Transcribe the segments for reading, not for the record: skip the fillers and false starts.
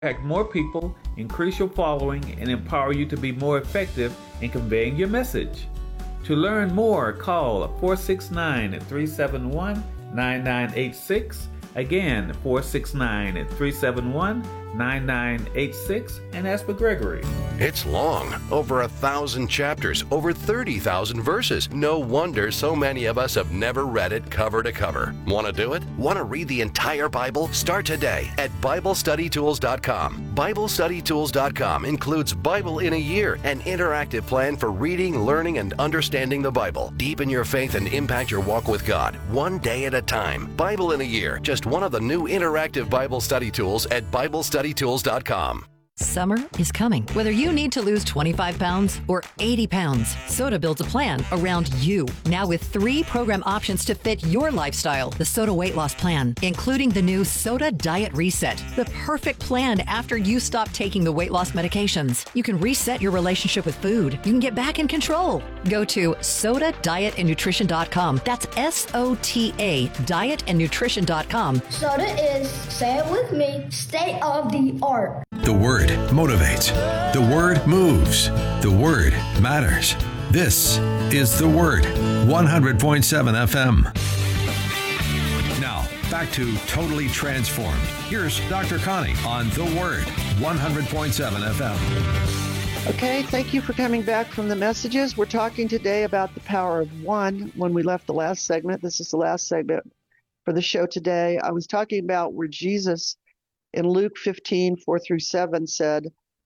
Impact more people, increase your following, and empower you to be more effective in conveying your message. To learn more, call 469-371-9986. Again, 469-371-9986, and ask for Gregory. It's long, over 1,000 chapters, over 30,000 verses. No wonder so many of us have never read it cover to cover. Want to do it? Want to read the entire Bible? Start today at BibleStudyTools.com. BibleStudyTools.com includes Bible in a Year, an interactive plan for reading, learning, and understanding the Bible. Deepen your faith and impact your walk with God, one day at a time. Bible in a Year, just one of the new interactive Bible study tools at BibleStudyTools.com. Summer is coming. Whether you need to lose 25 pounds or 80 pounds, SOTA builds a plan around you. Now with 3 program options to fit your lifestyle. The SOTA Weight Loss Plan, including the new SOTA Diet Reset, the perfect plan after you stop taking the weight loss medications. You can reset your relationship with food. You can get back in control. Go to SOTADietandNutrition.com. That's SOTA dietandnutrition.com. SOTA is, say it with me, state of the art. The Word motivates. The Word moves. The Word matters. This is The Word, 100.7 FM. Now, back to Totally Transformed. Here's Dr. Connie on The Word, 100.7 FM. Okay, thank you for coming back from the messages. We're talking today about the power of one. When we left the last segment, this is the last segment for the show today. I was talking about where Jesus in Luke 15:4-7 said,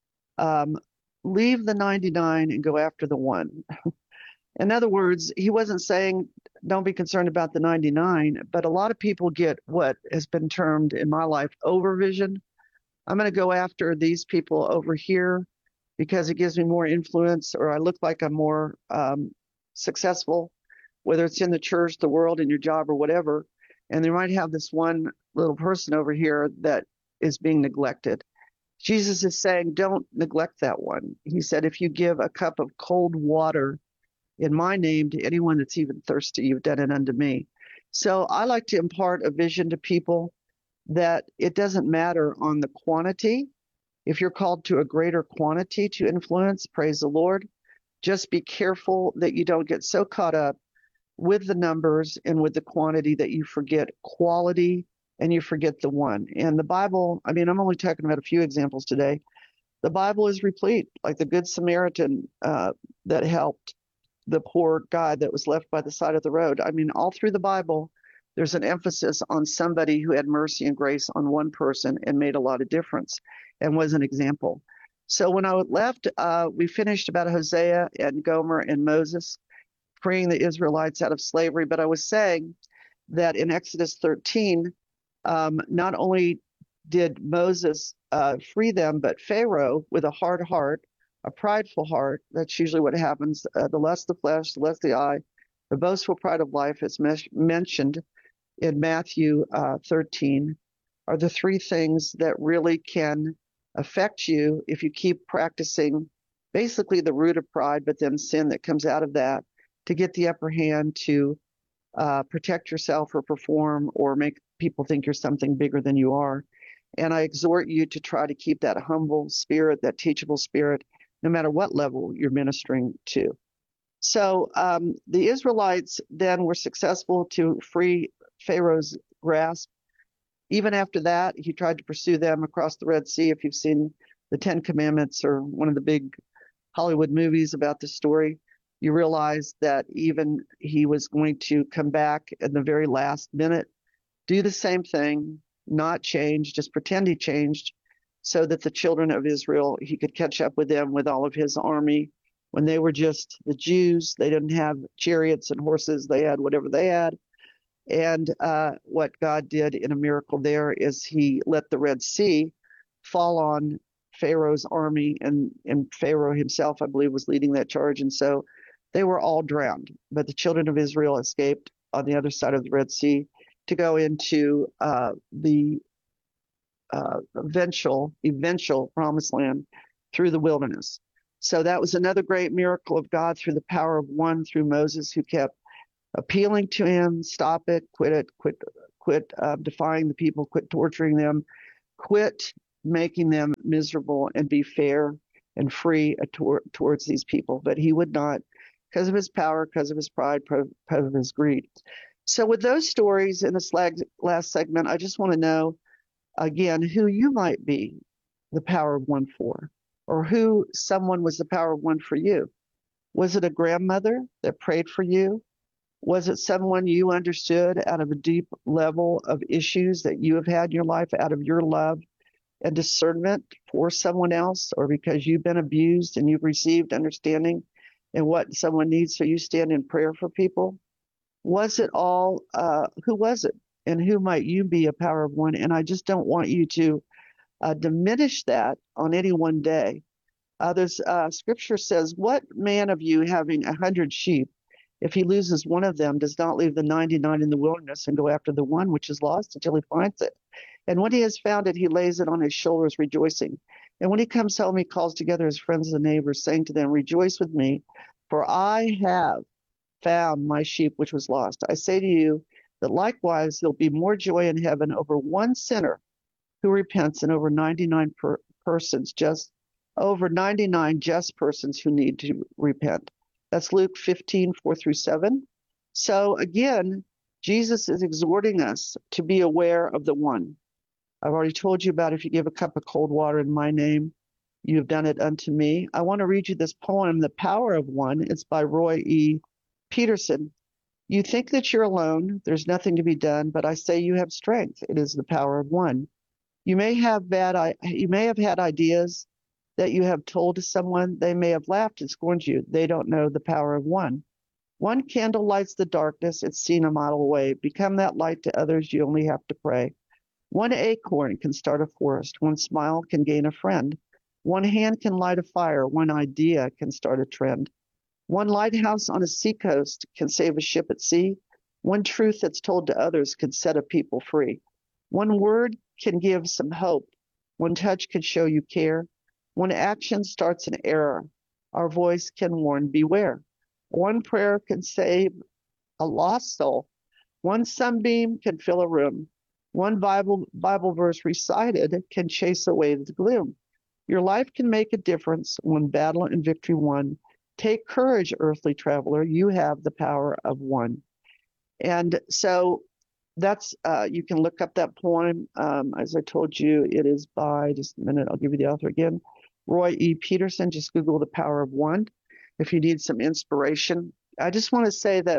leave the 99 and go after the one. In other words, he wasn't saying don't be concerned about the 99, but a lot of people get what has been termed in my life overvision. I'm going to go after these people over here because it gives me more influence, or I look like I'm more successful, whether it's in the church, the world, in your job, or whatever. And they might have this one little person over here that is being neglected. Jesus is saying, don't neglect that one. He said, if you give a cup of cold water in my name to anyone that's even thirsty, you've done it unto me. So I like to impart a vision to people that it doesn't matter on the quantity. If you're called to a greater quantity to influence, praise the Lord. Just be careful that you don't get so caught up with the numbers and with the quantity that you forget quality and you forget the one. And the Bible, I mean, I'm only talking about a few examples today. The Bible is replete, like the Good Samaritan that helped the poor guy that was left by the side of the road. I mean, all through the Bible, there's an emphasis on somebody who had mercy and grace on one person and made a lot of difference and was an example. So when I left, we finished about Hosea and Gomer and Moses freeing the Israelites out of slavery. But I was saying that in Exodus 13, not only did Moses free them, but Pharaoh, with a hard heart, a prideful heart, that's usually what happens, the lust of the flesh, the lust of the eye, the boastful pride of life is mentioned in Matthew 13, are the 3 things that really can affect you if you keep practicing basically the root of pride, but then sin that comes out of that to get the upper hand to protect yourself or perform or make people think you're something bigger than you are. And I exhort you to try to keep that humble spirit, that teachable spirit, no matter what level you're ministering to. So the Israelites then were successful to free Pharaoh's grasp. Even after that, he tried to pursue them across the Red Sea. If you've seen the 10 Commandments or one of the big Hollywood movies about this story, you realize that even he was going to come back in the very last minute, do the same thing, not change, just pretend he changed, so that the children of Israel, he could catch up with them with all of his army. When they were just the Jews, they didn't have chariots and horses, they had whatever they had. And what God did in a miracle there is he let the Red Sea fall on Pharaoh's army, and Pharaoh himself, I believe, was leading that charge. And so they were all drowned. But the children of Israel escaped on the other side of the Red Sea to go into the eventual promised land through the wilderness. So that was another great miracle of God through the power of one, through Moses, who kept appealing to him, stop it, quit defying the people, quit torturing them, quit making them miserable and be fair and free towards these people. But he would not, because of his power, because of his pride, because of his greed. So with those stories in this last segment, I just want to know, again, who you might be the power of one for, or who someone was the power of one for you. Was it a grandmother that prayed for you? Was it someone you understood out of a deep level of issues that you have had in your life, out of your love and discernment for someone else, or because you've been abused and you've received understanding in what someone needs, so you stand in prayer for people? Was it all, who was it? And who might you be a power of one? And I just don't want you to diminish that on any one day. There's scripture says, what man of you having 100 sheep, if he loses one of them, does not leave the 99 in the wilderness and go after the one which is lost until he finds it? And when he has found it, he lays it on his shoulders, rejoicing. And when he comes home, he calls together his friends and neighbors, saying to them, rejoice with me, for I have found my sheep which was lost. I say to you that likewise there'll be more joy in heaven over one sinner who repents than over 99 persons, just over 99 just persons who need to repent. That's Luke 15:4-7. So again, Jesus is exhorting us to be aware of the one. I've already told you about, if you give a cup of cold water in my name, you have done it unto me. I want to read you this poem, The Power of One. It's by Roy E. Peterson. You think that you're alone. There's nothing to be done, but I say you have strength. It is the power of one. You may have had ideas that you have told to someone. They may have laughed and scorned you. They don't know the power of one. One candle lights the darkness. It's seen a mile away. Become that light to others. You only have to pray. One acorn can start a forest. One smile can gain a friend. One hand can light a fire. One idea can start a trend. One lighthouse on a seacoast can save a ship at sea. One truth that's told to others can set a people free. One word can give some hope. One touch can show you care. One action starts an error. Our voice can warn, beware. One prayer can save a lost soul. One sunbeam can fill a room. One Bible verse recited can chase away the gloom. Your life can make a difference. One battle and victory won. Take courage, earthly traveler. You have the power of one. And so that's, you can look up that poem. As I told you, it is by, just a minute, I'll give you the author again, Roy E. Peterson. Just Google The Power of One if you need some inspiration. I just want to say that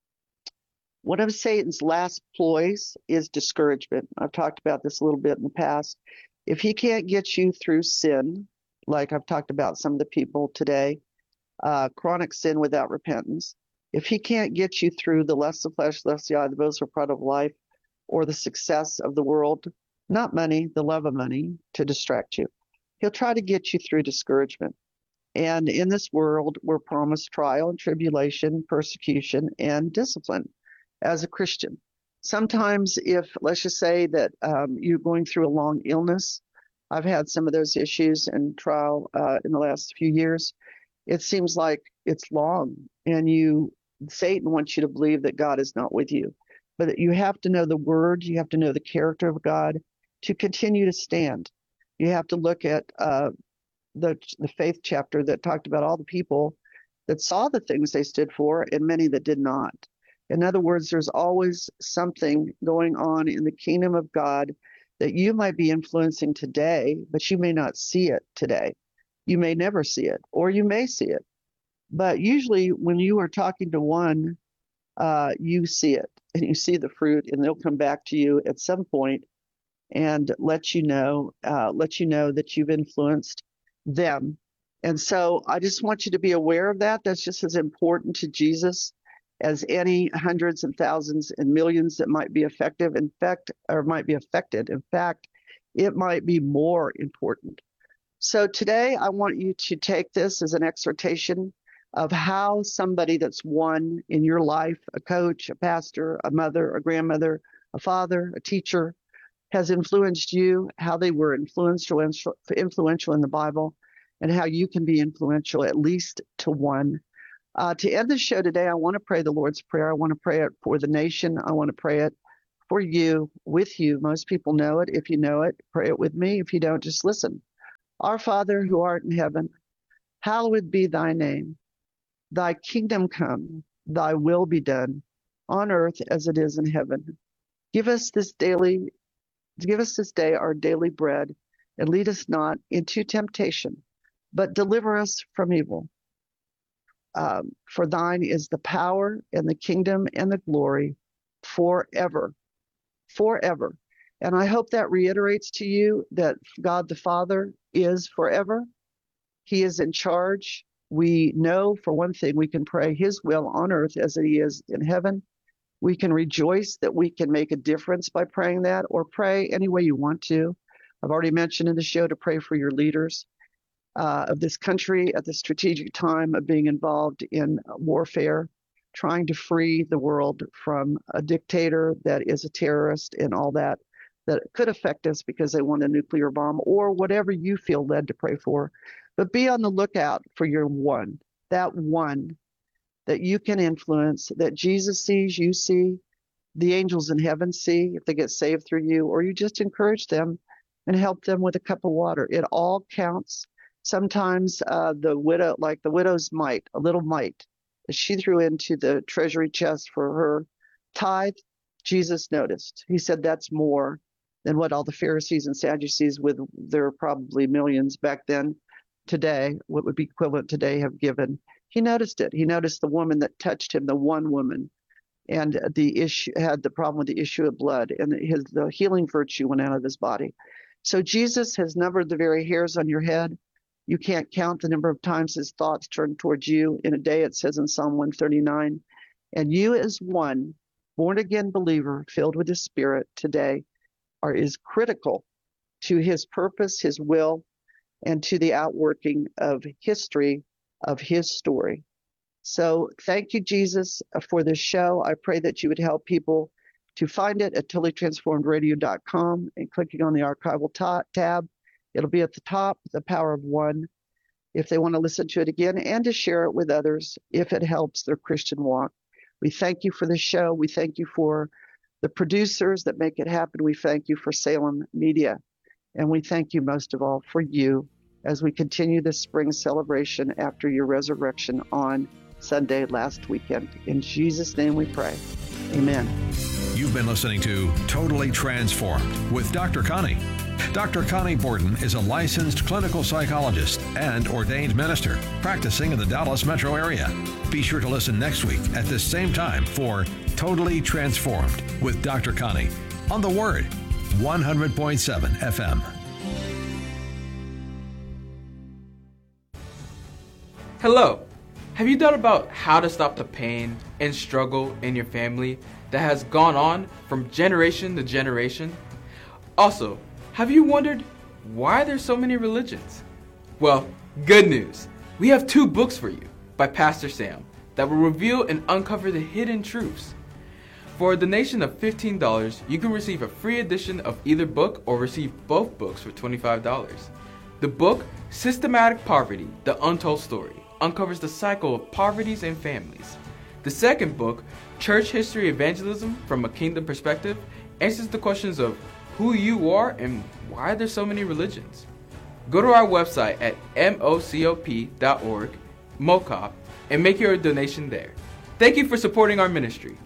one of Satan's last ploys is discouragement. I've talked about this a little bit in the past. If he can't get you through sin, like I've talked about some of the people today, chronic sin without repentance, if he can't get you through the lust of flesh, lust of the eye, the boastful pride of life, or the success of the world, not money, the love of money, to distract you, he'll try to get you through discouragement. And in this world, we're promised trial and tribulation, persecution, and discipline as a Christian. Sometimes if, let's just say that you're going through a long illness, I've had some of those issues and trial in the last few years. It seems like it's long, and Satan wants you to believe that God is not with you. But you have to know the word, you have to know the character of God to continue to stand. You have to look at the faith chapter that talked about all the people that saw the things they stood for and many that did not. In other words, there's always something going on in the kingdom of God that you might be influencing today, but you may not see it today. You may never see it, or you may see it. But usually when you are talking to one, you see it, and you see the fruit, and they'll come back to you at some point and let you know that you've influenced them. And so I just want you to be aware of that. That's just as important to Jesus as any hundreds and thousands and millions that might be affected. In fact, it might be more important. So today I want you to take this as an exhortation of how somebody that's one in your life, a coach, a pastor, a mother, a grandmother, a father, a teacher, has influenced you, how they were influential in the Bible, and how you can be influential at least to one. To end the show today, I want to pray the Lord's Prayer. I want to pray it for the nation. I want to pray it for you, with you. Most people know it. If you know it, pray it with me. If you don't, just listen. Our Father who art in heaven, hallowed be thy name. Thy kingdom come, thy will be done, on earth as it is in heaven. Give us this day our daily bread, and lead us not into temptation, but deliver us from evil. For thine is the power and the kingdom and the glory forever, forever. And I hope that reiterates to you that God the Father is forever. He is in charge. We know, for one thing, we can pray his will on earth as he is in heaven. We can rejoice that we can make a difference by praying that, or pray any way you want to. I've already mentioned in the show to pray for your leaders of this country at the strategic time of being involved in warfare, trying to free the world from a dictator that is a terrorist and all that could affect us because they want a nuclear bomb, or whatever you feel led to pray for. But be on the lookout for your one that you can influence, that Jesus sees, you see, the angels in heaven see if they get saved through you, or you just encourage them and help them with a cup of water. It all counts. Sometimes the widow's mite, a little mite, she threw into the treasury chest for her tithe, Jesus noticed. He said that's more than what all the Pharisees and Sadducees, with their probably millions back then, today, what would be equivalent today, have given. He noticed it. He noticed the woman that touched him, the one woman, and the issue had the problem with the issue of blood, and the healing virtue went out of his body. So Jesus has numbered the very hairs on your head. You can't count the number of times his thoughts turn towards you in a day, it says in Psalm 139. And you, as one born-again believer filled with the Spirit today, is critical to his purpose, his will, and to the outworking of history of his story. So thank you, Jesus, for this show. I pray that you would help people to find it at totallytransformedradio.com and clicking on the archival tab. It'll be at the top, The Power of One, if they want to listen to it again, and to share it with others if it helps their Christian walk. We thank you for this show. We thank you for the producers that make it happen. We thank you for Salem Media. And we thank you most of all for you as we continue this spring celebration after your resurrection on Sunday last weekend. In Jesus' name we pray. Amen. You've been listening to Totally Transformed with Dr. Connie. Dr. Connie Borden is a licensed clinical psychologist and ordained minister practicing in the Dallas metro area. Be sure to listen next week at this same time for Totally Transformed with Dr. Connie on The Word, 100.7 FM. Hello. Have you thought about how to stop the pain and struggle in your family that has gone on from generation to generation? Also, have you wondered why there's so many religions? Well, good news. We have 2 books for you by Pastor Sam that will reveal and uncover the hidden truths. For a donation of $15, you can receive a free edition of either book or receive both books for $25. The book, Systematic Poverty, The Untold Story, uncovers the cycle of poverties and families. The second book, Church History Evangelism from a Kingdom Perspective, answers the questions of who you are and why there's so many religions. Go to our website at mocop.org, MOCOP, and make your donation there. Thank you for supporting our ministry.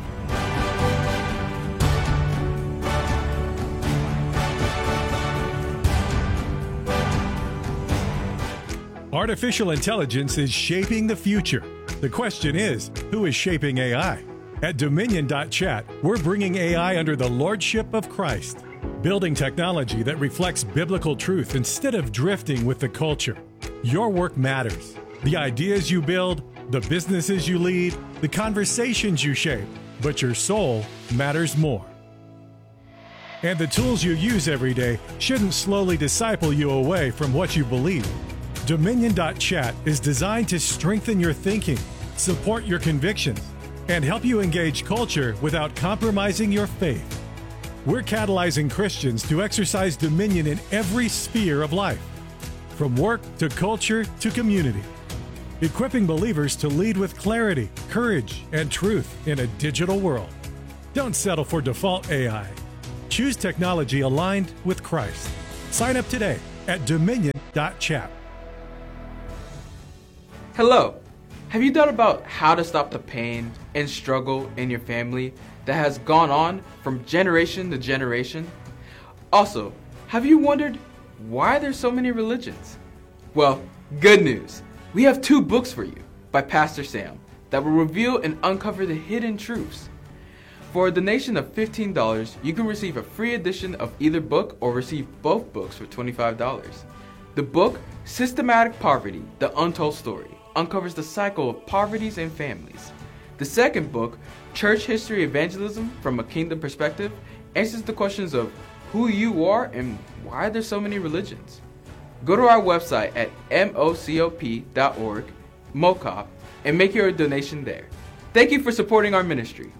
Artificial intelligence is shaping the future. The question is, who is shaping AI? At Dominion.chat, we're bringing AI under the lordship of Christ, building technology that reflects biblical truth instead of drifting with the culture. Your work matters. The ideas you build, the businesses you lead, the conversations you shape, but your soul matters more. And the tools you use every day shouldn't slowly disciple you away from what you believe. Dominion.chat is designed to strengthen your thinking, support your convictions, and help you engage culture without compromising your faith. We're catalyzing Christians to exercise dominion in every sphere of life, from work to culture to community, equipping believers to lead with clarity, courage, and truth in a digital world. Don't settle for default AI. Choose technology aligned with Christ. Sign up today at dominion.chat. Hello. Have you thought about how to stop the pain and struggle in your family that has gone on from generation to generation? Also, have you wondered why there's so many religions? Well, good news. We have 2 books for you by Pastor Sam that will reveal and uncover the hidden truths. For a donation of $15, you can receive a free edition of either book or receive both books for $25. The book, Systematic Poverty, The Untold Story, uncovers the cycle of poverties and families. The second book, Church History Evangelism from a Kingdom Perspective, answers the questions of who you are and why there's so many religions. Go to our website at mocop.org, MOCOP, and make your donation there. Thank you for supporting our ministry.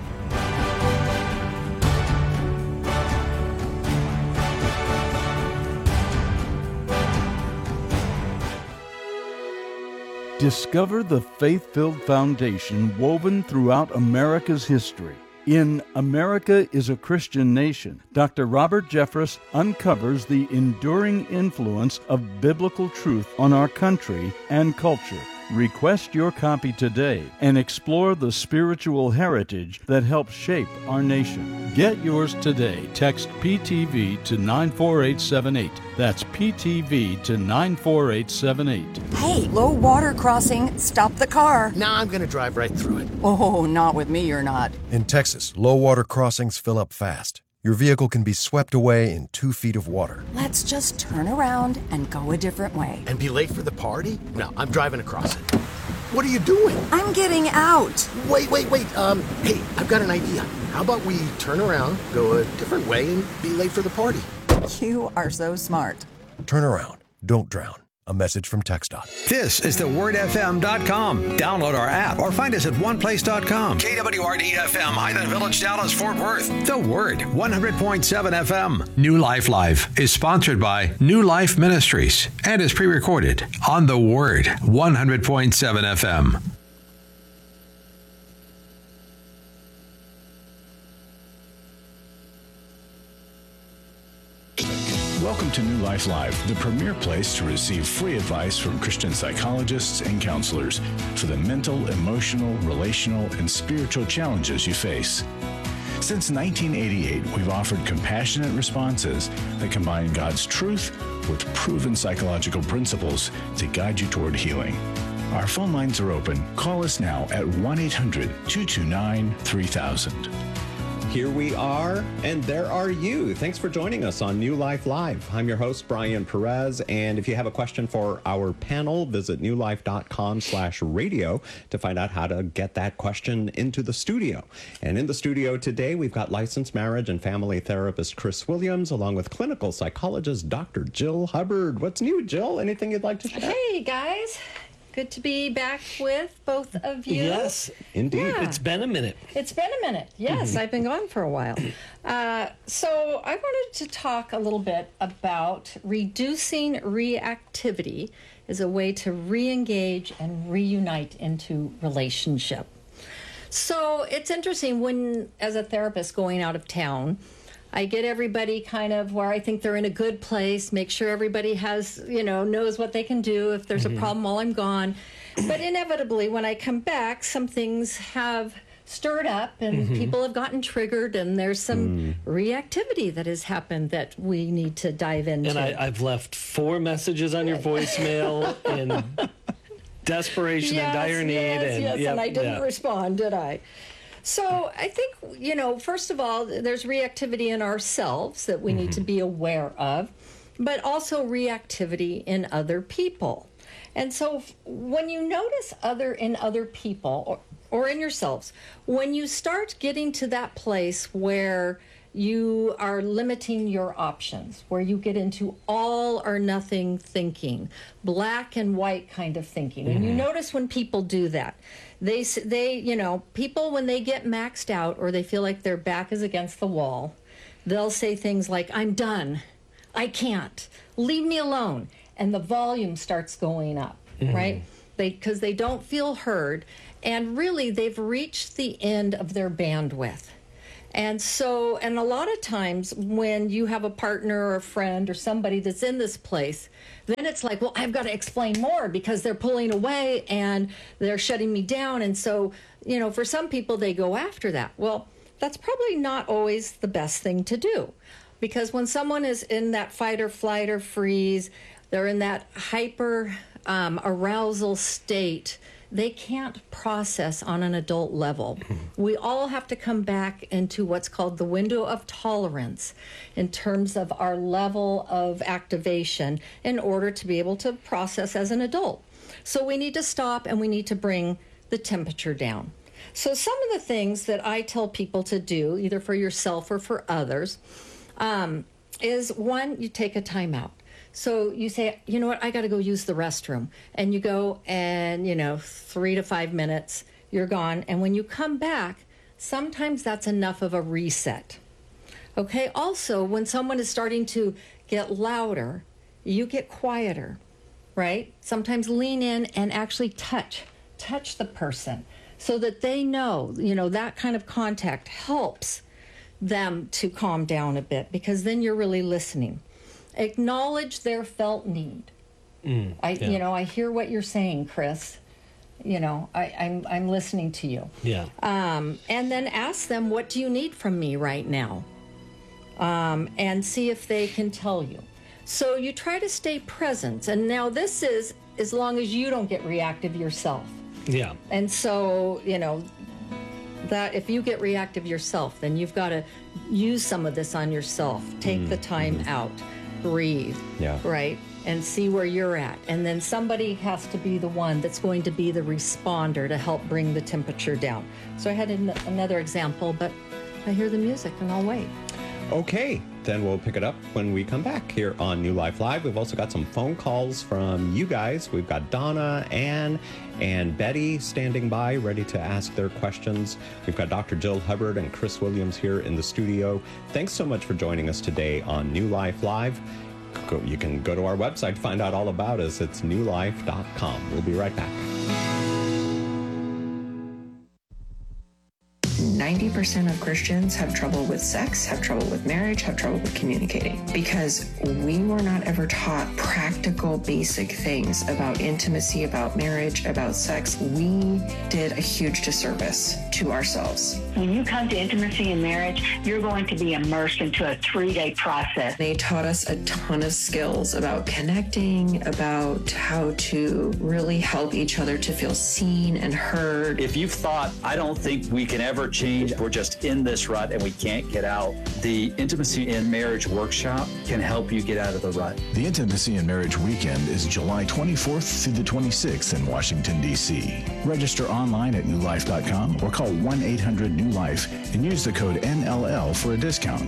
Discover the faith-filled foundation woven throughout America's history. In America is a Christian Nation, Dr. Robert Jeffress uncovers the enduring influence of biblical truth on our country and culture. Request your copy today and explore the spiritual heritage that helps shape our nation. Get yours today. Text PTV to 94878. That's PTV to 94878. Hey, low water crossing. Stop the car. Nah, I'm going to drive right through it. Oh, not with me, you're not. In Texas, low water crossings fill up fast. Your vehicle can be swept away in 2 feet of water. Let's just turn around and go a different way. And be late for the party? No, I'm driving across it. What are you doing? I'm getting out. Wait. Hey, I've got an idea. How about we turn around, go a different way, and be late for the party? You are so smart. Turn around. Don't drown. A message from TxDOT. This is thewordfm.com. Download our app or find us at oneplace.com. KWRD-FM, Highland Village, Dallas, Fort Worth. The Word, 100.7 FM. New Life Live is sponsored by New Life Ministries and is pre-recorded on The Word, 100.7 FM. Welcome to New Life Live, the premier place to receive free advice from Christian psychologists and counselors for the mental, emotional, relational, and spiritual challenges you face. Since 1988, we've offered compassionate responses that combine God's truth with proven psychological principles to guide you toward healing. Our phone lines are open. Call us now at 1-800-229-3000. Here we are, and there are you. Thanks for joining us on New Life Live. I'm your host, Brian Perez, and if you have a question for our panel, visit newlife.com/radio to find out how to get that question into the studio. And in the studio today, we've got licensed marriage and family therapist Chris Williams, along with clinical psychologist Dr. Jill Hubbard. What's new, Jill? Anything you'd like to share? Hey, guys. Good to be back with both of you. Yes, indeed. Yeah. It's been a minute. It's been a minute. Yes, I've been gone for a while. So I wanted to talk a little bit about reducing reactivity as a way to re-engage and reunite into relationship. So it's interesting when, as a therapist going out of town, I get everybody kind of where I think they're in a good place, make sure everybody has, knows what they can do if there's a problem while I'm gone. But inevitably, when I come back, some things have stirred up and people have gotten triggered, and there's some reactivity that has happened that we need to dive into. And I've left 4 messages on your voicemail in desperation and dire need. Yes, and I didn't respond, did I? So I think, first of all, there's reactivity in ourselves that we need to be aware of, but also reactivity in other people. And so when you notice in other people or in yourselves, when you start getting to that place where you are limiting your options, where you get into all or nothing thinking, black and white kind of thinking. And you notice when people do that, they people, when they get maxed out or they feel like their back is against the wall, they'll say things like, I'm done, I can't, leave me alone. And the volume starts going up, right? Because they don't feel heard. And really, they've reached the end of their bandwidth. And so, and a lot of times when you have a partner or a friend or somebody that's in this place, then it's like, well, I've got to explain more because they're pulling away and they're shutting me down. And so, you know, for some people, they go after that. Well, that's probably not always the best thing to do, because when someone is in that fight or flight or freeze, they're in that hyper arousal state, they can't process on an adult level. We all have to come back into what's called the window of tolerance in terms of our level of activation in order to be able to process as an adult. So we need to stop and we need to bring the temperature down. So some of the things that I tell people to do, either for yourself or for others, is one, you take a time out. So you say, you know what, I got to go use the restroom. And you go and, 3 to 5 minutes, you're gone. And when you come back, sometimes that's enough of a reset. Okay, also, when someone is starting to get louder, you get quieter, right? Sometimes lean in and actually touch the person so that they know, that kind of contact helps them to calm down a bit, because then you're really listening. Acknowledge their felt need. I hear what you're saying, Chris. I'm listening to you. Yeah. And then ask them, what do you need from me right now? And see if they can tell you. So you try to stay present. And now this is as long as you don't get reactive yourself. Yeah. And so, that if you get reactive yourself, then you've got to use some of this on yourself. Take the time out. Breathe, right, and see where you're at. And then somebody has to be the one that's going to be the responder to help bring the temperature down. So I had another example, but I hear the music and I'll wait. Okay, then we'll pick it up when we come back here on New Life Live. We've also got some phone calls from you guys. We've got Donna, Ann, and Betty standing by, ready to ask their questions. We've got Dr. Jill Hubbard and Chris Williams here in the studio. Thanks so much for joining us today on New Life Live. You can go to our website to find out all about us. It's newlife.com. We'll be right back. 90% of Christians have trouble with sex, have trouble with marriage, have trouble with communicating, because we were not ever taught practical, basic things about intimacy, about marriage, about sex. We did a huge disservice to ourselves. When you come to intimacy and marriage, you're going to be immersed into a 3-day process. They taught us a ton of skills about connecting, about how to really help each other to feel seen and heard. If you've thought, I don't think we can ever change, we're just in this rut and we can't get out, the Intimacy in Marriage Workshop can help you get out of the rut. The Intimacy in Marriage Weekend is July 24th through the 26th in Washington, D.C. Register online at newlife.com or call 1-800-NEW-LIFE and use the code NLL for a discount.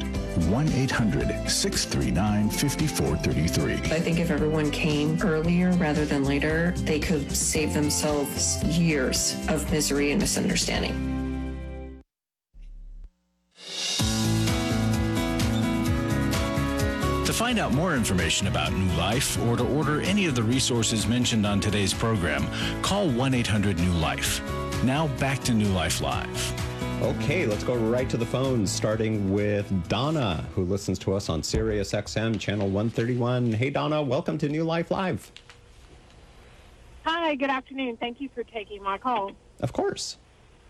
1-800-639-5433. I think if everyone came earlier rather than later, they could save themselves years of misery and misunderstanding. To find out more information about New Life or to order any of the resources mentioned on today's program, call 1-800-NEW-LIFE. Now back to New Life Live. Okay, let's go right to the phones, starting with Donna, who listens to us on Sirius XM channel 131. Hey, Donna, welcome to New Life Live. Hi, good afternoon. Thank you for taking my call. Of course.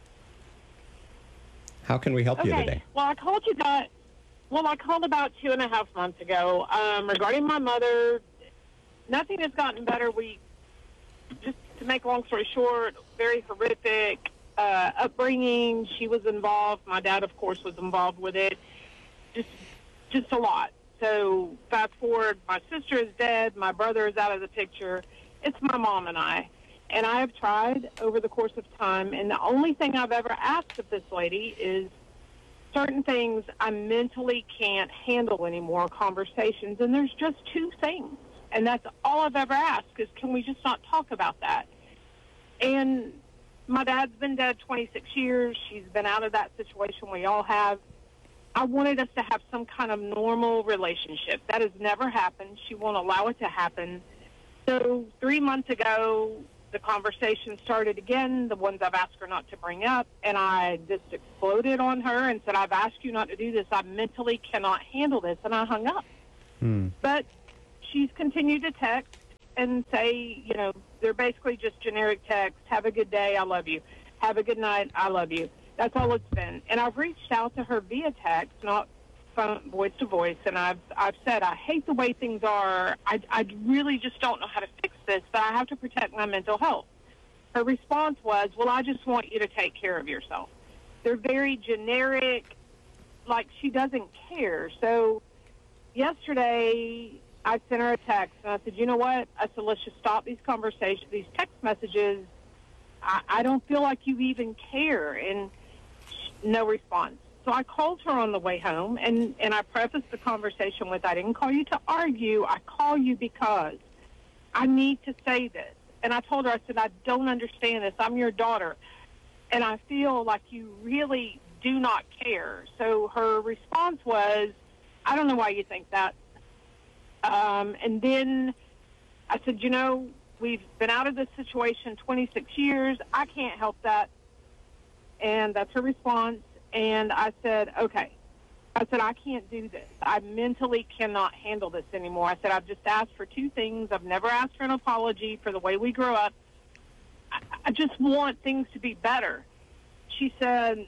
How can we help you today? Well, I called about 2.5 months ago regarding my mother. Nothing has gotten better. Just to make a long story short, very horrific upbringing. She was involved. My dad, of course, was involved with it. Just a lot. So fast forward, my sister is dead. My brother is out of the picture. It's my mom and I. And I have tried over the course of time, and the only thing I've ever asked of this lady is certain things I mentally can't handle anymore, conversations, and there's just 2 things. And that's all I've ever asked, is can we just not talk about that? And my dad's been dead 26 years. She's been out of that situation. We all have. I wanted us to have some kind of normal relationship. That has never happened. She won't allow it to happen. So 3 months ago, the conversation started again, the ones I've asked her not to bring up, and I just exploded on her and said, I've asked you not to do this. I mentally cannot handle this, and I hung up. But she's continued to text and say, you know, they're basically just generic texts. Have a good day, I love you. Have a good night, I love you. That's all it's been. And I've reached out to her via text, not phone, voice to voice, and I've said, I hate the way things are. I really just don't know how to fix this, but I have to protect my mental health. Her response was, well, I just want you to take care of yourself. They're very generic, like she doesn't care. So yesterday, I sent her a text, and I said, you know what? I said, let's just stop these conversations, these text messages. I don't feel like you even care, and no response. So I called her on the way home, and I prefaced the conversation with, I didn't call you to argue. I call you because I need to say this. And I told her, I said, I don't understand this. I'm your daughter, and I feel like you really do not care. So her response was, I don't know why you think that. And then I said, you know, we've been out of this situation 26 years. I can't help that. And that's her response. And I said, okay. I said, I can't do this. I mentally cannot handle this anymore. I said, I've just asked for two things. I've never asked for an apology for the way we grew up. I just want things to be better. She said,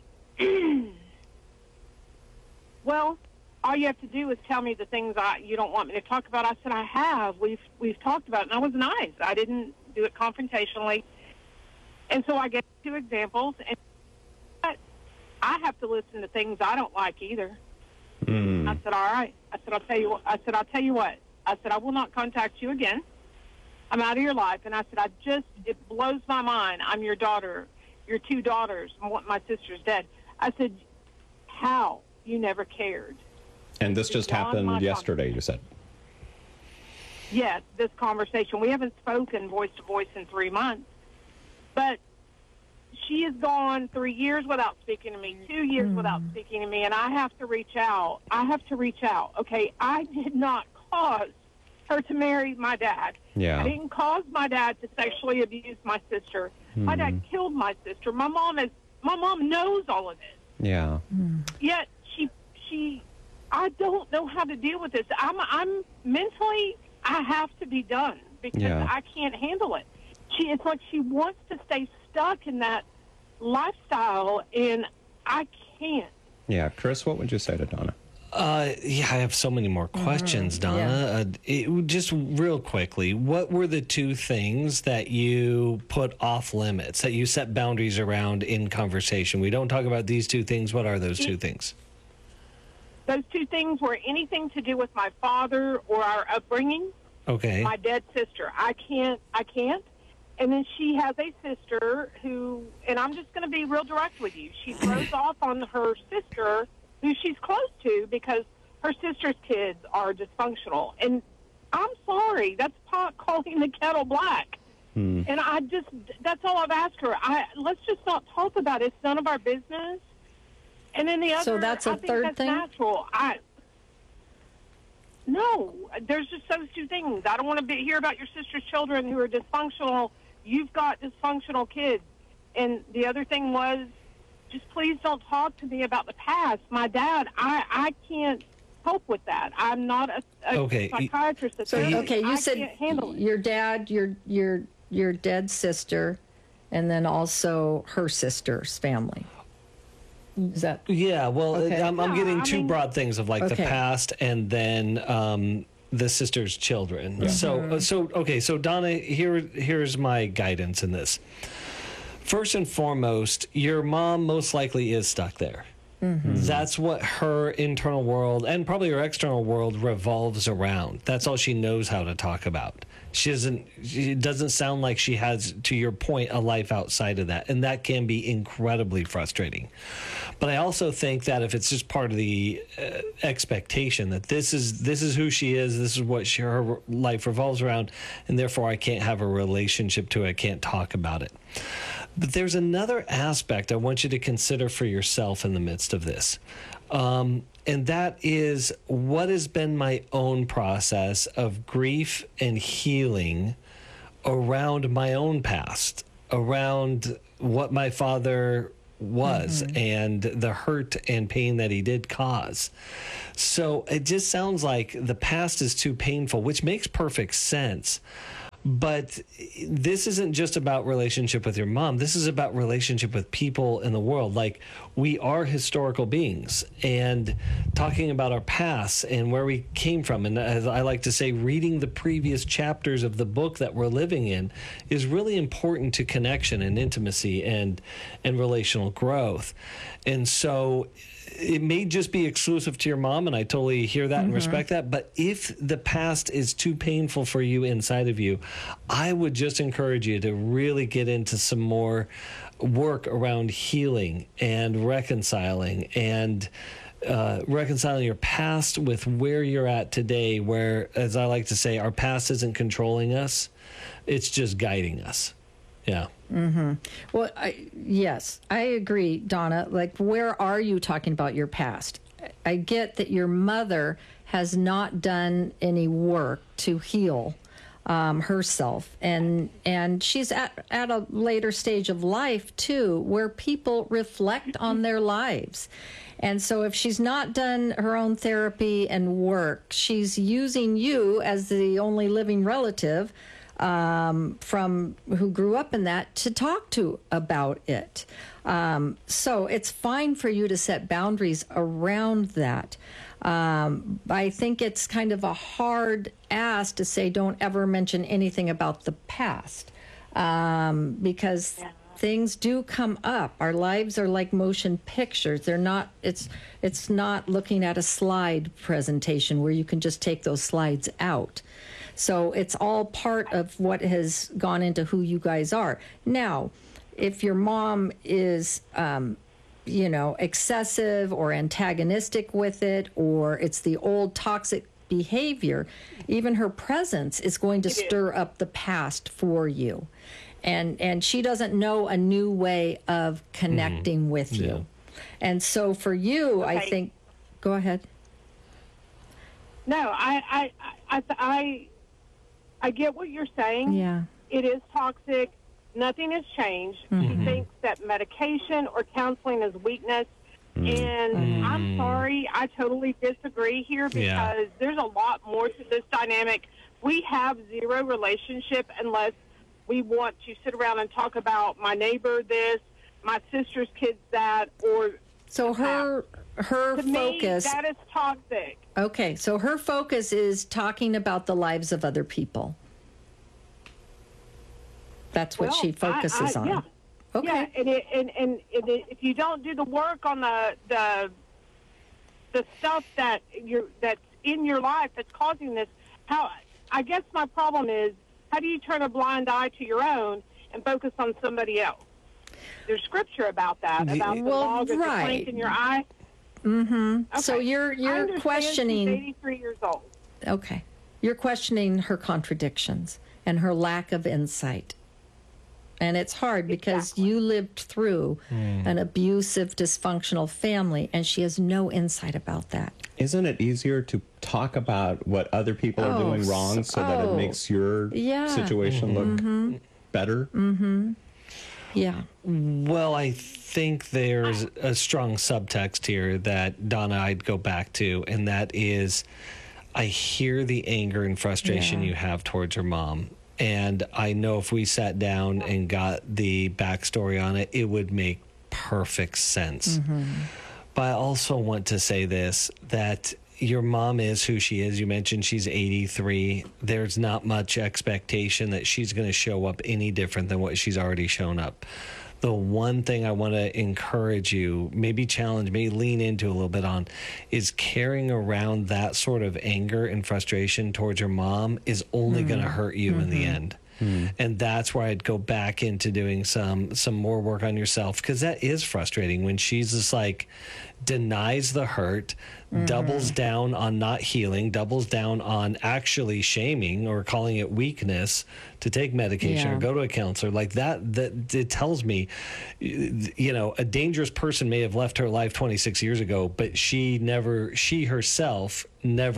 well, all you have to do is tell me the things you don't want me to talk about. I said, I have. We've talked about it, and I was nice. I didn't do it confrontationally. And so I gave 2 examples, and I have to listen to things I don't like either. I said, all right. I said, I'll tell you what. I said, I will not contact you again. I'm out of your life. And I said, it blows my mind. I'm your daughter, your 2 daughters. My sister's dead. I said, how? You never cared. And this just happened yesterday, you said? Yes, this conversation. We haven't spoken voice to voice in 3 months. But she has gone 3 years without speaking to me, 2 years without speaking to me, and I have to reach out. Okay, I did not cause her to marry my dad. Yeah. I didn't cause my dad to sexually abuse my sister. My dad killed my sister. My mom knows all of this. Yeah. Yet I don't know how to deal with this. I'm mentally, I have to be done because I can't handle it. It's like she wants to stay stuck in that lifestyle, and I can't. Yeah, Chris, what would you say to Donna? I have so many more questions, Donna. Just real quickly, what were the 2 things that you put off limits, that you set boundaries around in conversation? We don't talk about these 2 things. What are those 2 things? Those 2 things were anything to do with my father or our upbringing. Okay. My dead sister. I can't. And then she has a sister who, and I'm just going to be real direct with you, she throws off on her sister who she's close to because her sister's kids are dysfunctional. And I'm sorry, that's pot calling the kettle black. And that's all I've asked her. Let's just not talk about it. It's none of our business. And then the other, so that's a third thing? Natural. No, there's just those 2 things. I don't want to hear about your sister's children who are dysfunctional. You've got dysfunctional kids. And the other thing was, just please don't talk to me about the past. My dad, I can't cope with that. I'm not a psychiatrist. You said your dad, your dead sister, and then also her sister's family. Is that? Yeah, well, okay. I'm getting 2 broad things of like the past and then the sister's children. Yeah. So Donna, here's my guidance in this. First and foremost, your mom most likely is stuck there. That's what her internal world and probably her external world revolves around. That's all she knows how to talk about. She doesn't sound like she has, to your point, a life outside of that, and that can be incredibly frustrating. But I also think that if it's just part of the expectation that this is who she is, this is what her life revolves around, and therefore I can't have a relationship to it, I can't talk about it. But there's another aspect I want you to consider for yourself in the midst of this. And that is what has been my own process of grief and healing around my own past, around what my father was and the hurt and pain that he did cause. So it just sounds like the past is too painful, which makes perfect sense. But this isn't just about relationship with your mom. This is about relationship with people in the world. Like, we are historical beings, and talking about our past and where we came from. And as I like to say, reading the previous chapters of the book that we're living in is really important to connection and intimacy and relational growth. And so it may just be exclusive to your mom, and I totally hear that and respect that. But if the past is too painful for you inside of you, I would just encourage you to really get into some more work around healing and reconciling your past with where you're at today, where, as I like to say, our past isn't controlling us. It's just guiding us. Yeah. Well, yes, I agree, Donna. Like, where are you talking about your past? I get that your mother has not done any work to heal herself, and she's at a later stage of life too, where people reflect on their lives. And so if she's not done her own therapy and work, she's using you as the only living relative from who grew up in that to talk to about it. So it's fine for you to set boundaries around that. I think it's kind of a hard ask to say don't ever mention anything about the past, because things do come up. Our lives are like motion pictures. They're not. It's not looking at a slide presentation where you can just take those slides out. So it's all part of what has gone into who you guys are. Now, if your mom is, excessive or antagonistic with it, or it's the old toxic behavior, even her presence is going to stir up the past for you. And she doesn't know a new way of connecting with you. And so for you, I think, go ahead. No, I get what you're saying. Yeah. It is toxic. Nothing has changed. She thinks that medication or counseling is weakness. And I'm sorry, I totally disagree here, because there's a lot more to this dynamic. We have zero relationship unless we want to sit around and talk about my neighbor this, my sister's kids that, or... So her to focus... me, that is toxic. Okay, so her focus is talking about the lives of other people. That's what she focuses on. Yeah. Okay. Yeah, and if you don't do the work on the stuff that's in your life that's causing this, I guess my problem is, how do you turn a blind eye to your own and focus on somebody else? There's scripture about that, about the log of the plank in your eye. Okay. So you're I questioning. She's 83 years old. Okay. You're questioning her contradictions and her lack of insight. And it's hard because you lived through an abusive, dysfunctional family, and she has no insight about that. Isn't it easier to talk about what other people are doing wrong so that it makes your situation look better? Yeah. Well, I think there's a strong subtext here that, Donna, I'd go back to, and that is, I hear the anger and frustration you have towards your mom. And I know if we sat down and got the backstory on it, it would make perfect sense. But I also want to say this, that your mom is who she is. You mentioned she's 83. There's not much expectation that she's going to show up any different than what she's already shown up. The one thing I want to encourage you, maybe challenge, maybe lean into a little bit on, is carrying around that sort of anger and frustration towards your mom is only going to hurt you in the end. And that's where I'd go back into doing some more work on yourself, because that is frustrating when she's just like denies the hurt, doubles down on not healing, doubles down on actually shaming or calling it weakness to take medication or go to a counselor. Like that it tells me, a dangerous person may have left her life 26 years ago, but she herself never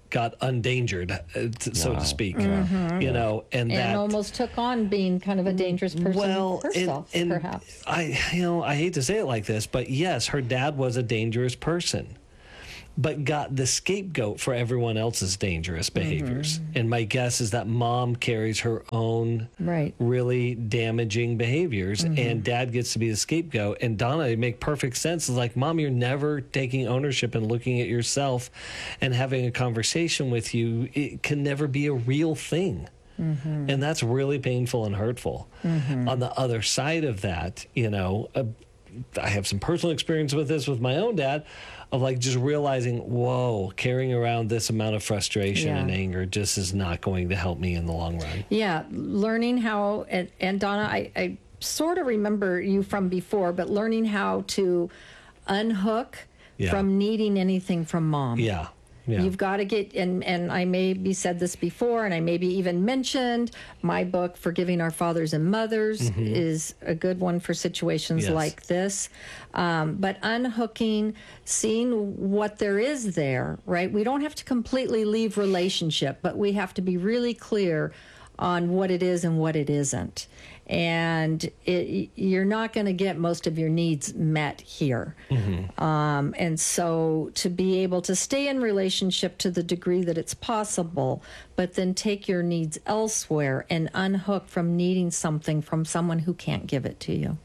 got undangered, so to speak. Mm-hmm. You know, and that almost took on being kind of a dangerous person herself, and perhaps. I hate to say it like this, but yes, her dad was a dangerous person, but got the scapegoat for everyone else's dangerous behaviors. And my guess is that mom carries her own really damaging behaviors, and dad gets to be the scapegoat. And Donna, it make perfect sense. It's like, Mom, you're never taking ownership and looking at yourself and having a conversation with you. It can never be a real thing. And that's really painful and hurtful. On the other side of that, you know, I have some personal experience with this with my own dad, of like just realizing, whoa, carrying around this amount of frustration and anger just is not going to help me in the long run. Yeah, learning how, and Donna, I sort of remember you from before, but learning how to unhook from needing anything from mom. Yeah. You've got to get, and I maybe said this before, and I maybe even mentioned my book, Forgiving Our Fathers and Mothers, is a good one for situations like this. But unhooking, seeing what there is there, right? We don't have to completely leave relationship, but we have to be really clear on what it is and what it isn't. And you're not going to get most of your needs met here. And so to be able to stay in relationship to the degree that it's possible, but then take your needs elsewhere and unhook from needing something from someone who can't give it to you.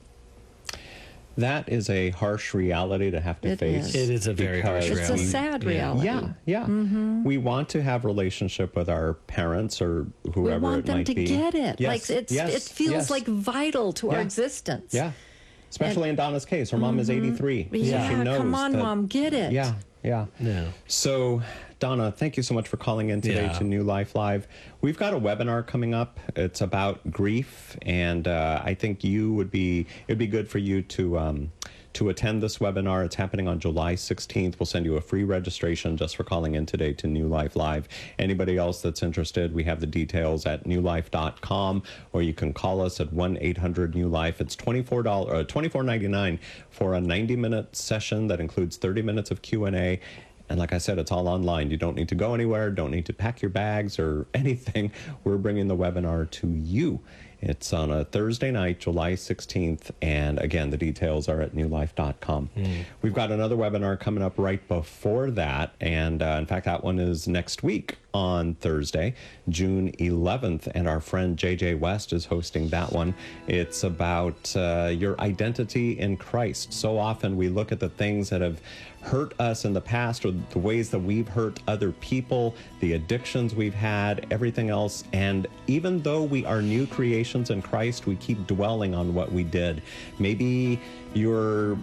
That is a harsh reality to have to face. It is a very harsh reality. It's a sad reality. Yeah. We want to have relationship with our parents or whoever it might be. We want them to get it. Yes. Like it feels like vital to our existence. Yeah. Especially in Donna's case. Her mom is 83. Yeah, so she knows come on, that, Mom, get it. Yeah. So, Donna, thank you so much for calling in today to New Life Live. We've got a webinar coming up. It's about grief, and I think it'd be good for you to attend this webinar. It's happening on July 16th. We'll send you a free registration just for calling in today to New Life Live. Anybody else that's interested, we have the details at newlife.com, or you can call us at 1-800-NEW-LIFE. It's $24.99 for a 90-minute session that includes 30 minutes of Q&A. And like I said, it's all online. You don't need to go anywhere, don't need to pack your bags or anything. We're bringing the webinar to you. It's on a Thursday night, July 16th. And again, the details are at newlife.com. We've got another webinar coming up right before that. And in fact, that one is next week on Thursday, June 11th. And our friend JJ West is hosting that one. It's about your identity in Christ. So often we look at the things that have hurt us in the past, or the ways that we've hurt other people, the addictions we've had, everything else. And even though we are new creations in Christ, we keep dwelling on what we did. Maybe you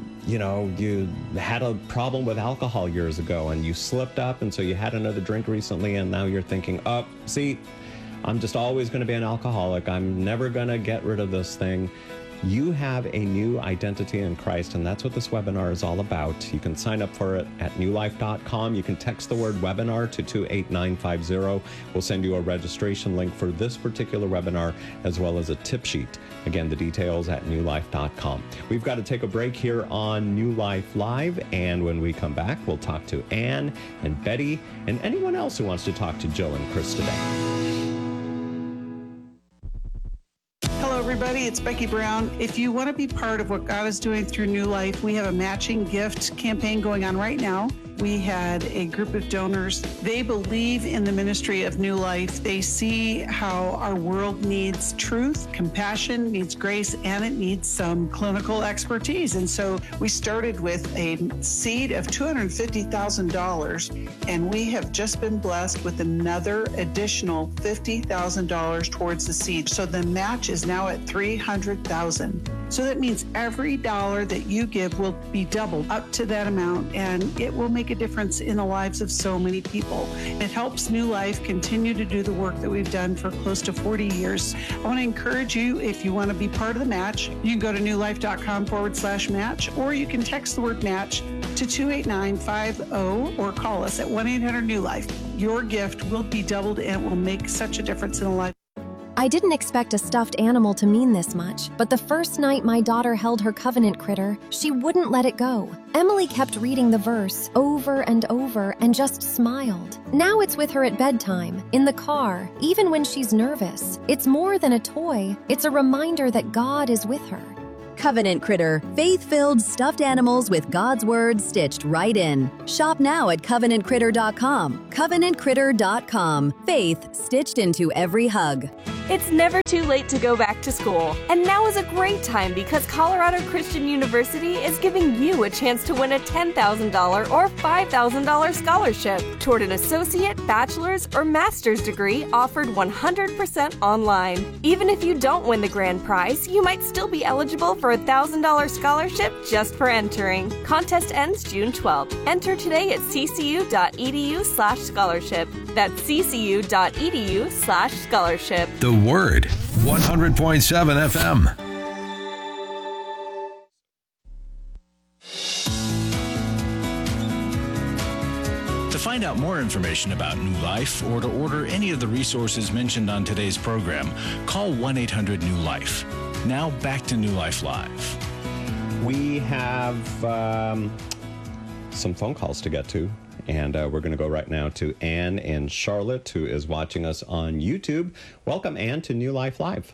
had a problem with alcohol years ago and you slipped up, and so you had another drink recently, and now you're thinking, I'm just always going to be an alcoholic. I'm never going to get rid of this thing. You have a new identity in Christ, and that's what this webinar is all about. You can sign up for it at newlife.com. You can text the word webinar to 28950. We'll send you a registration link for this particular webinar, as well as a tip sheet. Again, the details at newlife.com. We've got to take a break here on New Life Live, and when we come back, we'll talk to Anne and Betty and anyone else who wants to talk to Jill and Chris today. Everybody, it's Becky Brown. If you want to be part of what God is doing through New Life, we have a matching gift campaign going on right now. We had a group of donors. They believe in the ministry of New Life. They see how our world needs truth, compassion, needs grace, and it needs some clinical expertise. And so we started with a seed of $250,000, and we have just been blessed with another additional $50,000 towards the seed. So the match is now at $300,000. So that means every dollar that you give will be doubled up to that amount, and it will make a difference in the lives of so many people. It helps New Life continue to do the work that we've done for close to 40 years. I want to encourage you, if you want to be part of the match, you can go to newlife.com/match, or you can text the word match to 28950 or call us at 1-800-NEW-LIFE. Your gift will be doubled and it will make such a difference in the life. I didn't expect a stuffed animal to mean this much, but the first night my daughter held her covenant critter, she wouldn't let it go. Emily kept reading the verse over and over and just smiled. Now it's with her at bedtime, in the car, even when she's nervous. It's more than a toy, it's a reminder that God is with her. Covenant Critter, faith-filled stuffed animals with God's Word stitched right in. Shop now at CovenantCritter.com. CovenantCritter.com. Faith stitched into every hug. It's never too late to go back to school. And now is a great time because Colorado Christian University is giving you a chance to win a $10,000 or $5,000 scholarship toward an associate, bachelor's, or master's degree offered 100% online. Even if you don't win the grand prize, you might still be eligible for a $1,000 scholarship just for entering. Contest ends June 12th. Enter today at ccu.edu/scholarship. That's ccu.edu/scholarship. The Word, 100.7 FM. To find out more information about New Life or to order any of the resources mentioned on today's program, call 1-800-NEW-LIFE. Now back to New Life Live. We have some phone calls to get to. And we're going to go right now to Anne in Charlotte, who is watching us on YouTube. Welcome, Anne, to New Life Live.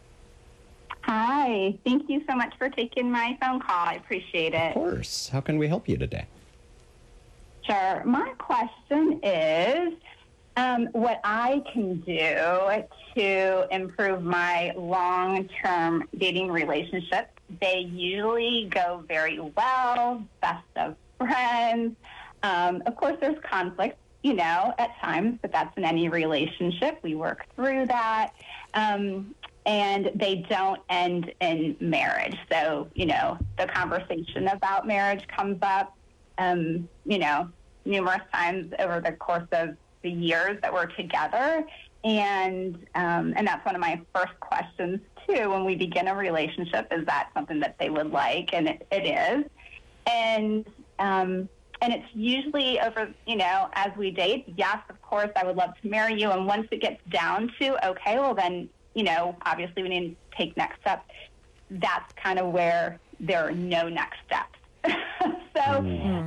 Hi. Thank you so much for taking my phone call. I appreciate it. Of course. How can we help you today? Sure. My question is what I can do to improve my long-term dating relationships. They usually go very well, best of friends. Of course, there's conflict, at times, but that's in any relationship. We work through that. And they don't end in marriage. So, the conversation about marriage comes up, numerous times over the course of the years that we're together. And that's one of my first questions, too, when we begin a relationship. Is that something that they would like? And it is. And it's usually over, as we date, yes, of course, I would love to marry you. And once it gets down to, okay, well then, obviously we need to take next steps. That's kind of where there are no next steps. So,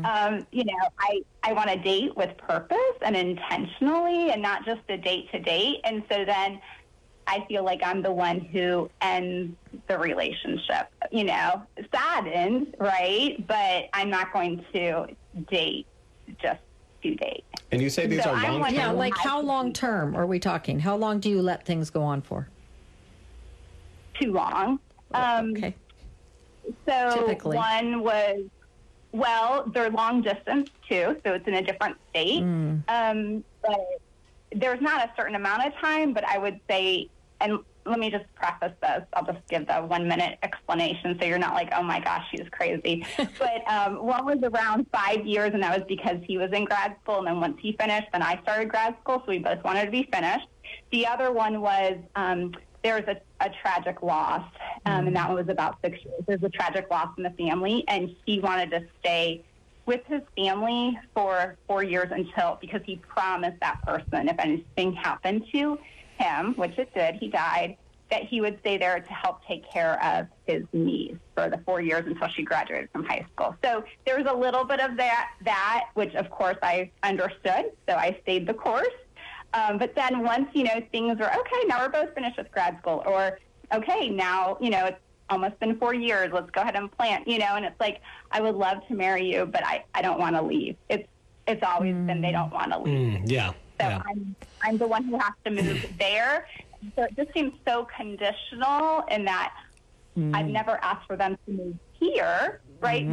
I want to date with purpose and intentionally and not just a date to date. And so then I feel like I'm the one who ends the relationship, saddened, right? But I'm not going to date just to date. And you say these are long-term? Yeah, like how long-term are we talking? How long do you let things go on for? Too long. Okay. So typically. One was, they're long distance too, so it's in a different state. But there's not a certain amount of time, but I would say, and let me just preface this, I'll just give the 1 minute explanation so you're not like, oh my gosh, she's crazy. But one was around 5 years, and that was because he was in grad school, and then once he finished, then I started grad school, so we both wanted to be finished. The other one was there was a tragic loss, and that one was about 6 years. There's a tragic loss in the family, and he wanted to stay with his family for 4 years because he promised that person if anything happened to him, which it did, he died, that he would stay there to help take care of his niece for the 4 years until she graduated from high school. So there was a little bit of that, which of course I understood, so I stayed the course. But then once, things were, okay, now we're both finished with grad school, or okay, now, it's almost been 4 years, let's go ahead and plan, and it's like, I would love to marry you, but I don't want to leave. It's always been they don't want to leave. So I'm the one who has to move there. So it just seems so conditional in that I've never asked for them to move here, right?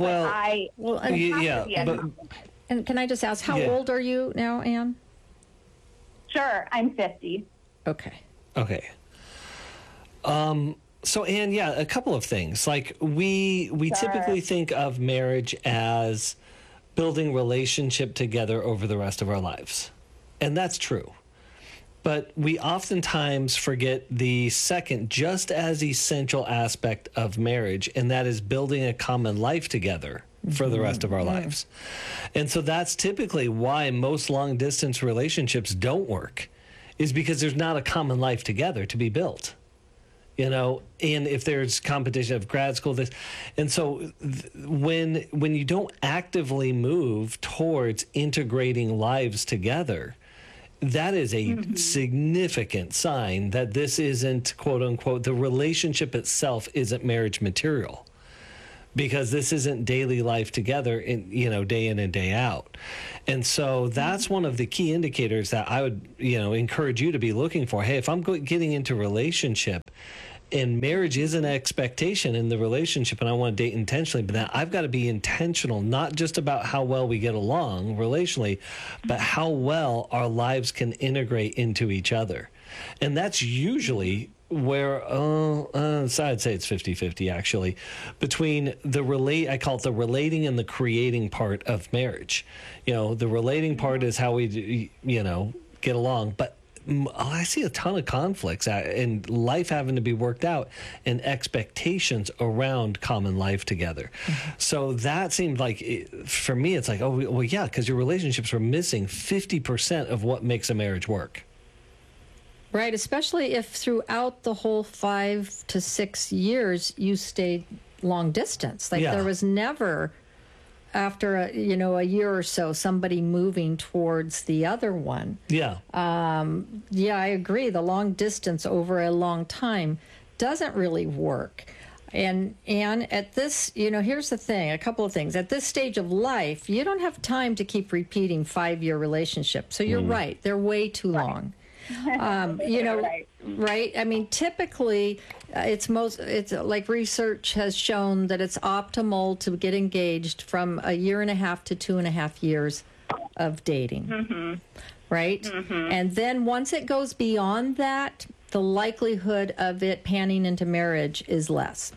And can I just ask, how old are you now, Anne? Sure, I'm 50. Okay. So, Anne, a couple of things. Like, we typically think of marriage as building relationship together over the rest of our lives. And that's true. But we oftentimes forget the second, just as essential aspect of marriage, and that is building a common life together for the rest of our lives. And so that's typically why most long-distance relationships don't work, is because there's not a common life together to be built. And if there's competition of grad school, and so when you don't actively move towards integrating lives together, that is a significant sign that this isn't, quote unquote, the relationship itself isn't marriage material, because this isn't daily life together day in and day out. And so that's one of the key indicators that I would, encourage you to be looking for. Hey, if I'm getting into relationship and marriage is an expectation in the relationship and I want to date intentionally, but that I've got to be intentional, not just about how well we get along relationally, but how well our lives can integrate into each other. And that's usually where, I'd say it's 50-50 actually, between I call it the relating and the creating part of marriage. The relating part is how we, get along, but I see a ton of conflicts and life having to be worked out and expectations around common life together. So that seemed like, for me, it's like, oh, well, yeah, because your relationships are missing 50% of what makes a marriage work. Right, especially if throughout the whole 5 to 6 years you stayed long distance. There was never, after a year or so, somebody moving towards the other one. Yeah. I agree. The long distance over a long time doesn't really work. And at this, here's the thing, a couple of things. At this stage of life, you don't have time to keep repeating 5-year relationships. So you're right. They're way too long. Right. I mean, typically it's like research has shown that it's optimal to get engaged from 1.5 to 2.5 years of dating. Right. And then once it goes beyond that, the likelihood of it panning into marriage is less.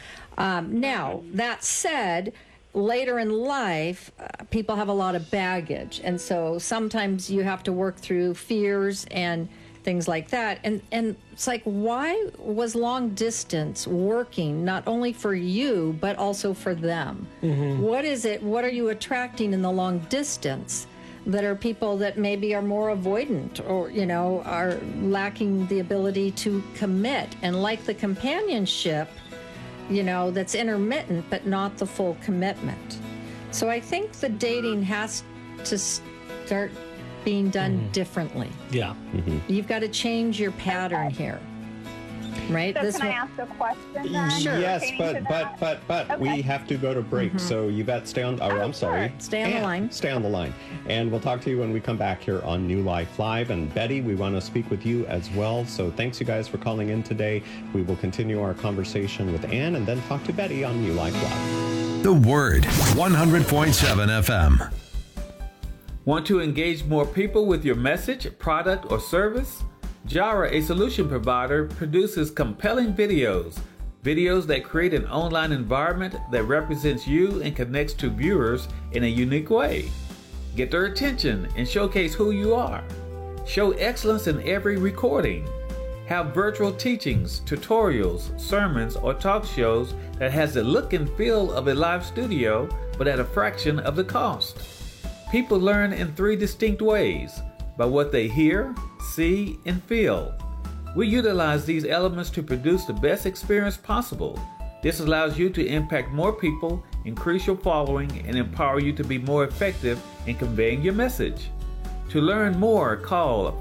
Now, that said, later in life, people have a lot of baggage. And so sometimes you have to work through fears and things like that. And it's like, why was long distance working not only for you, but also for them? What is it? What are you attracting in the long distance that are people that maybe are more avoidant or, are lacking the ability to commit and like the companionship, that's intermittent, but not the full commitment. So I think the dating has to start being done differently. Yeah. You've got to change your pattern here. Right? So can I ask a question then? Sure. Yes, but okay. We have to go to break. So Yvette, stay on. I'm sorry. Stay on the line. Stay on the line. And we'll talk to you when we come back here on New Life Live. And Betty, we want to speak with you as well. So thanks you guys for calling in today. We will continue our conversation with Ann and then talk to Betty on New Life Live. The Word, 100.7 FM. Want to engage more people with your message, product, or service? Jara, a solution provider, produces compelling videos that create an online environment that represents you and connects to viewers in a unique way. Get their attention and showcase who you are. Show excellence in every recording. Have virtual teachings, tutorials, sermons, or talk shows that has the look and feel of a live studio, but at a fraction of the cost. People learn in 3 distinct ways: by what they hear, see, and feel. We utilize these elements to produce the best experience possible. This allows you to impact more people, increase your following, and empower you to be more effective in conveying your message. To learn more, call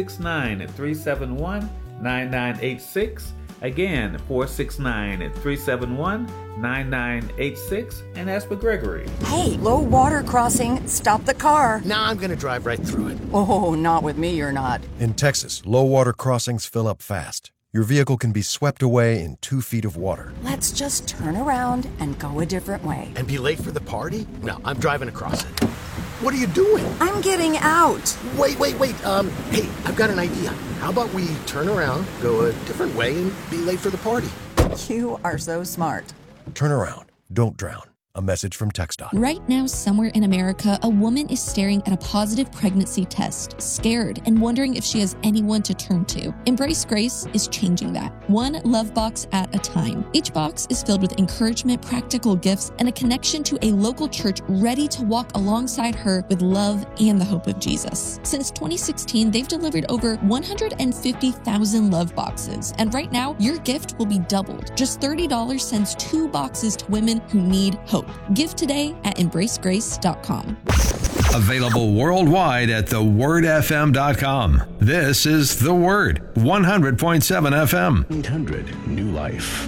469-371-9986. Again, 469-371-9986, and ask for Gregory. Hey, low water crossing. Stop the car. Nah, I'm going to drive right through it. Oh, not with me, you're not. In Texas, low water crossings fill up fast. Your vehicle can be swept away in 2 feet of water. Let's just turn around and go a different way. And be late for the party? No, I'm driving across it. What are you doing? I'm getting out. Wait. Hey, I've got an idea. How about we turn around, go a different way, and be late for the party? You are so smart. Turn around. Don't drown. A message from TxDOT. Right now, somewhere in America, a woman is staring at a positive pregnancy test, scared and wondering if she has anyone to turn to. Embrace Grace is changing that, one love box at a time. Each box is filled with encouragement, practical gifts, and a connection to a local church ready to walk alongside her with love and the hope of Jesus. Since 2016, they've delivered over 150,000 love boxes, and right now, your gift will be doubled. Just $30 sends 2 boxes to women who need hope. Give today at embracegrace.com. Available worldwide at thewordfm.com. This is The Word, 100.7 FM. 800 New Life.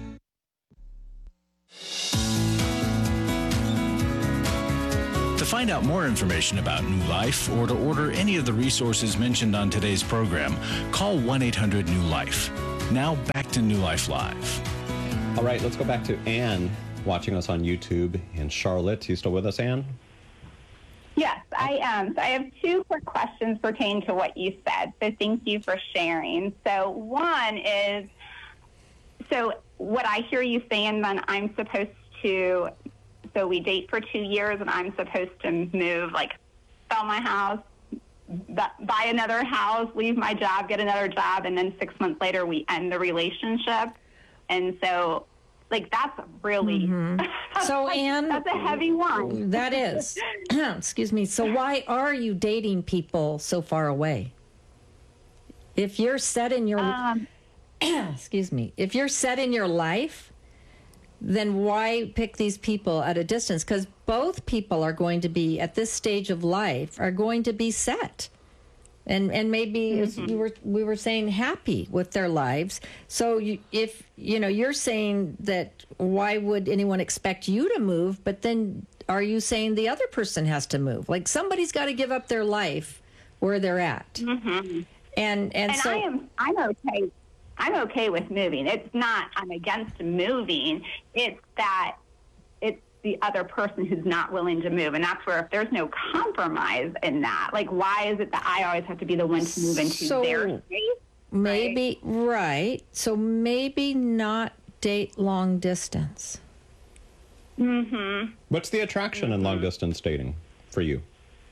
To find out more information about New Life or to order any of the resources mentioned on today's program, call 1-800-NEW-LIFE. Now back to New Life Live. All right, let's go back to Anne watching us on YouTube in Charlotte. You still with us, Anne? Yes, I am. So I have 2 quick questions pertaining to what you said. So thank you for sharing. So one is, so what I hear you saying, then I'm supposed to, so we date for 2 years and I'm supposed to move, like sell my house, buy another house, leave my job, get another job, and then 6 months later we end the relationship. And so, like, that's really, So, Anne, that's a heavy one. That is. Excuse me. So why are you dating people so far away? If you're set in your, excuse me, if you're set in your life, then why pick these people at a distance? Because both people are going to be, at this stage of life, are going to be set. And maybe as we were saying, happy with their lives. So if you're saying that, why would anyone expect you to move? But then are you saying the other person has to move? Like, somebody's got to give up their life where they're at. Mm-hmm. And so I'm okay. I'm okay with moving. It's not I'm against moving. It's that it's the other person who's not willing to move. And that's where, if there's no compromise in that, like, why is it that I always have to be the one to move into their space? Maybe, right. So maybe not date long distance. Mm-hmm. What's the attraction in long distance dating for you?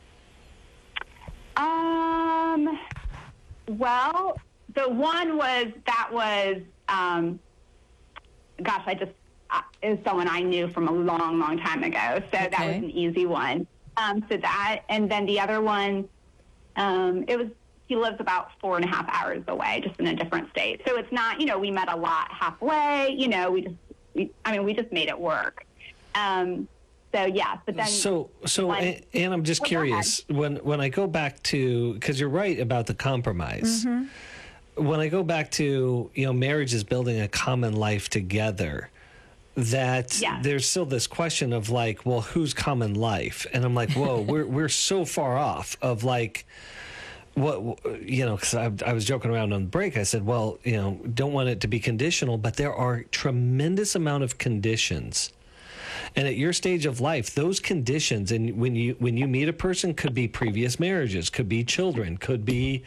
Well, the one was is someone I knew from a long, long time ago. So that was an easy one. So that, and then the other one, he lives about 4.5 hours away, just in a different state. So it's not, we met a lot halfway, we just made it work. So yeah, but then. So and I'm just curious, when I go back to, because you're right about the compromise. Mm-hmm. When I go back to, marriage is building a common life together, that there's still this question of like, well, whose common life? And I'm like, whoa, we're so far off of like, what, because I was joking around on the break. I said, well, don't want it to be conditional, but there are tremendous amount of conditions. And at your stage of life, those conditions, and when you meet a person, could be previous marriages, could be children, could be,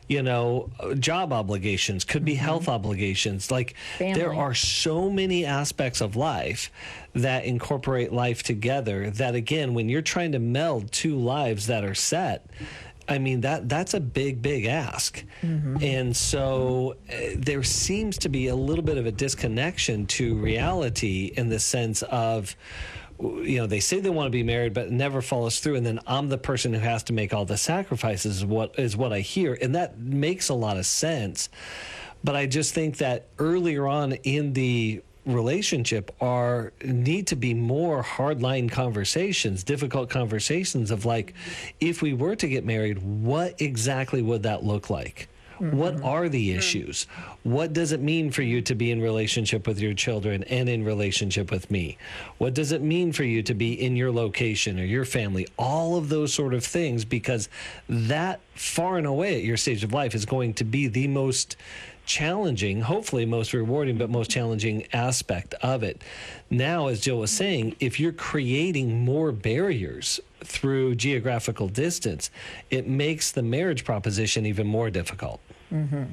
job obligations, could be health obligations. Like, family. There are so many aspects of life that incorporate life together that, again, when you're trying to meld 2 lives that are set, I mean, that's a big, big ask. Mm-hmm. And so there seems to be a little bit of a disconnection to reality in the sense of, they say they want to be married, but it never follows through. And then I'm the person who has to make all the sacrifices, is what I hear. And that makes a lot of sense. But I just think that earlier on in the relationship need to be more hardline conversations, difficult conversations of like, if we were to get married, what exactly would that look like? Mm-hmm. What are the issues? What does it mean for you to be in relationship with your children and in relationship with me? What does it mean for you to be in your location or your family? All of those sort of things, because that far and away at your stage of life is going to be the most challenging, hopefully most rewarding, but most challenging aspect of it. Now, as Jill was saying, if you're creating more barriers through geographical distance, it makes the marriage proposition even more difficult. Mm-hmm.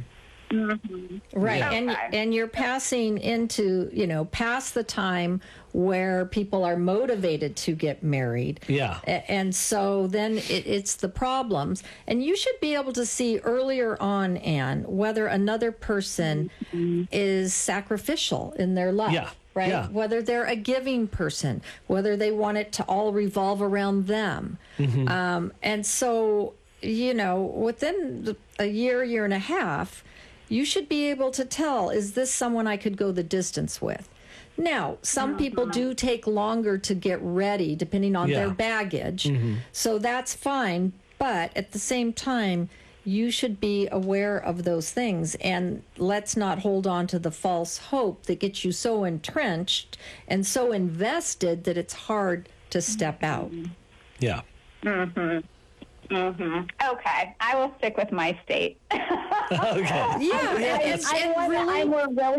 Right. Okay. And you're passing into, past the time where people are motivated to get married. Yeah. And so then it's the problems. And you should be able to see earlier on, Anne, whether another person is sacrificial in their life. Yeah. Right? Yeah. Whether they're a giving person, whether they want it to all revolve around them. And so, within a year and a half, you should be able to tell, is this someone I could go the distance with? Now, some people do take longer to get ready, depending on their baggage. So that's fine. But at the same time, you should be aware of those things. And let's not hold on to the false hope that gets you so entrenched and so invested that it's hard to step out. Yeah. Okay, I will stick with my state. Okay. Yeah, I'm more willing